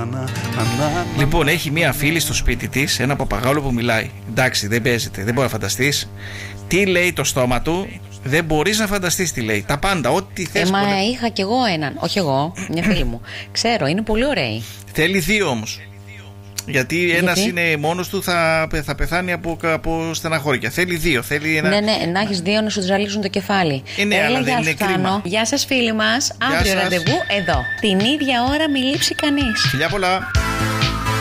Λοιπόν, έχει μία φίλη στο σπίτι της ένα παπαγάλο που μιλάει. Εντάξει, δεν παίζεται, δεν μπορεί να φανταστείς τι λέει το στόμα του. Δεν μπορείς να φανταστείς τι λέει. Τα πάντα, ό,τι θες. Μα είχα κι εγώ έναν. Όχι εγώ, μια φίλη μου. Ξέρω, είναι πολύ ωραίοι. Θέλει δύο όμως. Γιατί ένας είναι μόνος του, θα πεθάνει από στεναχώρια. Θέλει δύο. Θέλει ένα... Ναι, να έχεις δύο να σου ζαλίσουν το κεφάλι. Αλλά δεν είναι κρίμα. Γεια σας φίλοι μας. Αύριο ραντεβού εδώ. Την ίδια ώρα μη λείψει κανείς. Φιλιά πολλά.